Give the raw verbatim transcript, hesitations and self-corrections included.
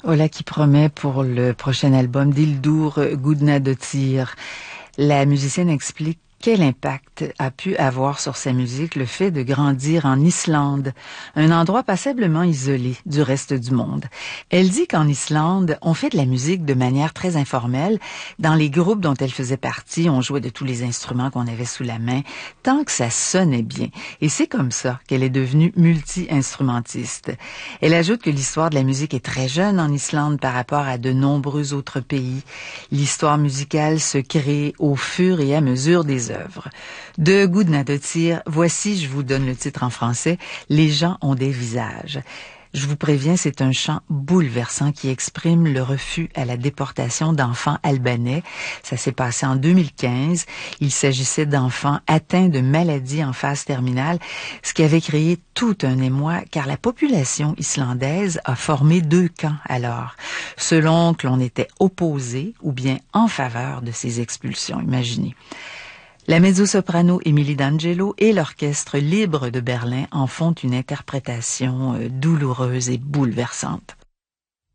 Voilà qui promet pour le prochain album d'Ildur Gudnadottir. La musicienne explique quel impact a pu avoir sur sa musique le fait de grandir en Islande, un endroit passablement isolé du reste du monde. Elle dit qu'en Islande, on fait de la musique de manière très informelle. Dans les groupes dont elle faisait partie, on jouait de tous les instruments qu'on avait sous la main, tant que ça sonnait bien. Et c'est comme ça qu'elle est devenue multi-instrumentiste. Elle ajoute que l'histoire de la musique est très jeune en Islande par rapport à de nombreux autres pays. L'histoire musicale se crée au fur et à mesure des œuvres. De Gudnadottir, voici, je vous donne le titre en français, Les gens ont des visages. Je vous préviens, c'est un chant bouleversant qui exprime le refus à la déportation d'enfants albanais. Ça s'est passé en deux mille quinze. Il s'agissait d'enfants atteints de maladies en phase terminale, ce qui avait créé tout un émoi, car la population islandaise a formé deux camps alors, selon que l'on était opposé ou bien en faveur de ces expulsions, imaginez. La mezzo-soprano Émilie D'Angelo et l'Orchestre libre de Berlin en font une interprétation douloureuse et bouleversante.